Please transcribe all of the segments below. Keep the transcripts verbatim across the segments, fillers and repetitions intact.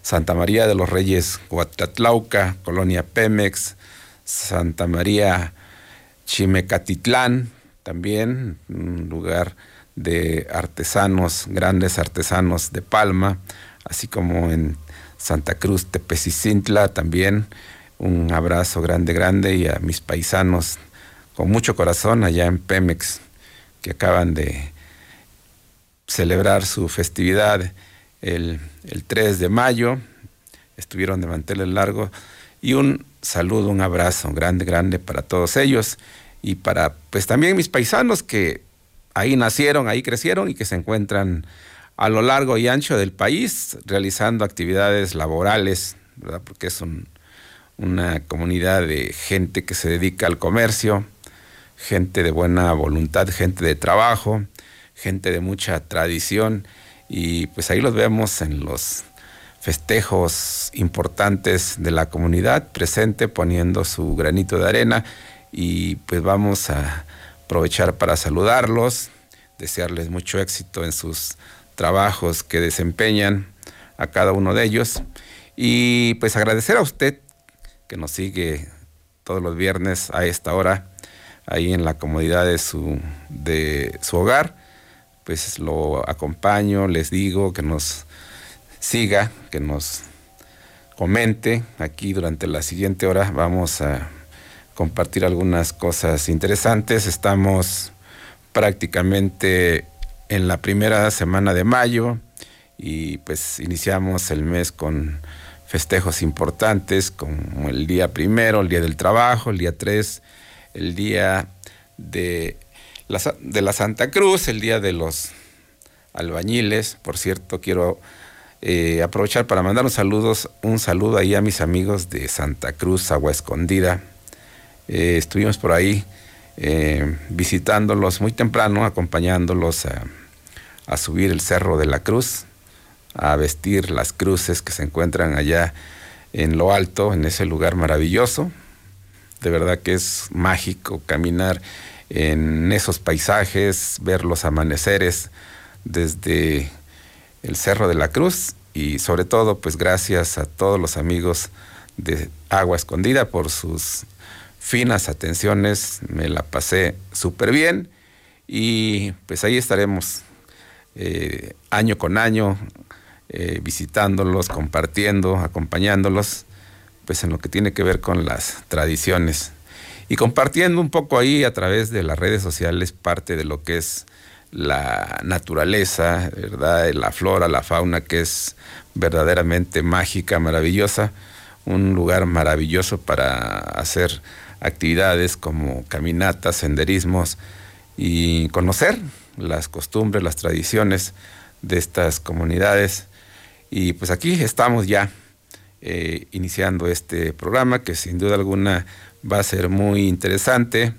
Santa María de los Reyes, Huatlatlauca, Colonia Pemex, Santa María Chimecatitlán, también un lugar de artesanos, grandes artesanos de palma, así como en Santa Cruz Tepecicintla también. Un abrazo grande, grande, y a mis paisanos con mucho corazón allá en Pemex, que acaban de celebrar su festividad el, el tres de mayo, estuvieron de manteles largos, y un saludo, un abrazo grande, grande para todos ellos, y para pues también mis paisanos que ahí nacieron, ahí crecieron y que se encuentran a lo largo y ancho del país realizando actividades laborales, ¿verdad? Porque es un, una comunidad de gente que se dedica al comercio, gente de buena voluntad, gente de trabajo, gente de mucha tradición, y pues ahí los vemos en los festejos importantes de la comunidad, presente, poniendo su granito de arena, y pues vamos a aprovechar para saludarlos, desearles mucho éxito en sus trabajos que desempeñan a cada uno de ellos, y pues agradecer a usted que nos sigue todos los viernes a esta hora, ahí en la comodidad de su, de su hogar. Pues lo acompaño, les digo que nos siga, que nos comente. Aquí durante la siguiente hora vamos a compartir algunas cosas interesantes. Estamos prácticamente en la primera semana de mayo y pues iniciamos el mes con festejos importantes como el día primero, el día del trabajo, el día tres, el día de la, de la Santa Cruz, el día de los albañiles. Por cierto, quiero eh, aprovechar para mandar un saludos, un saludo ahí a mis amigos de Santa Cruz, Agua Escondida. Eh, estuvimos por ahí eh, visitándolos muy temprano, acompañándolos a, a subir el Cerro de la Cruz, a vestir las cruces que se encuentran allá en lo alto, en ese lugar maravilloso. De verdad que es mágico caminar en esos paisajes, ver los amaneceres desde el Cerro de la Cruz, y sobre todo pues gracias a todos los amigos de Agua Escondida por sus finas atenciones. Me la pasé súper bien y pues ahí estaremos eh, año con año eh, visitándolos, compartiendo, acompañándolos pues en lo que tiene que ver con las tradiciones y compartiendo un poco ahí a través de las redes sociales parte de lo que es la naturaleza, ¿verdad? La flora, la fauna, que es verdaderamente mágica, maravillosa, un lugar maravilloso para hacer actividades como caminatas, senderismos y conocer las costumbres, las tradiciones de estas comunidades. Y pues aquí estamos ya eh, iniciando este programa que sin duda alguna va a ser muy interesante.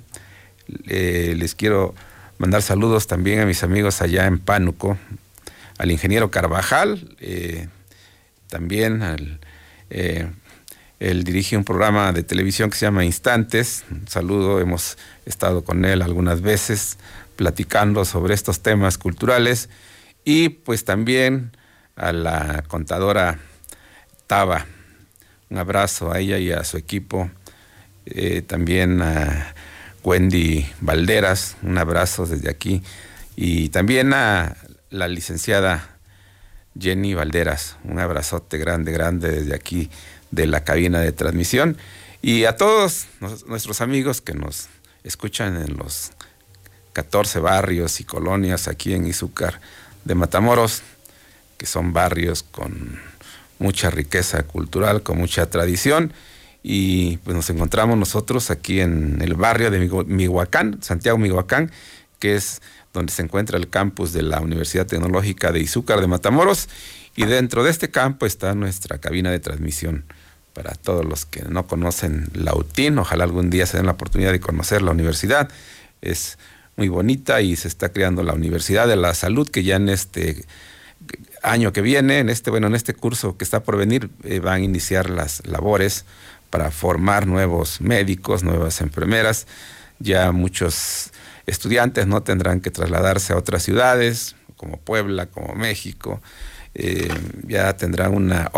Eh, les quiero mandar saludos también a mis amigos allá en Pánuco, al ingeniero Carvajal, eh, también al, eh, él dirige un programa de televisión que se llama Instantes. Un saludo, hemos estado con él algunas veces platicando sobre estos temas culturales, y pues también a la contadora Taba, un abrazo a ella y a su equipo, eh, también a Wendy Valderas, un abrazo desde aquí, y también a la licenciada Jenny Valderas, un abrazote grande, grande desde aquí de la cabina de transmisión, y a todos nos, nuestros amigos que nos escuchan en los catorce barrios y colonias aquí en Izúcar de Matamoros, que son barrios con mucha riqueza cultural, con mucha tradición. Y pues nos encontramos nosotros aquí en el barrio de Mihuacán, Santiago Mihuacán, que es donde se encuentra el campus de la Universidad Tecnológica de Izúcar de Matamoros, y dentro de este campo está nuestra cabina de transmisión. Para todos los que no conocen la U T I N, ojalá algún día se den la oportunidad de conocer la universidad. Es muy bonita y se está creando la Universidad de la Salud, que ya en este año que viene, en este, bueno, en este curso que está por venir, eh, van a iniciar las labores para formar nuevos médicos, nuevas enfermeras. Ya muchos estudiantes no tendrán que trasladarse a otras ciudades, como Puebla, como México. Eh, ya tendrán una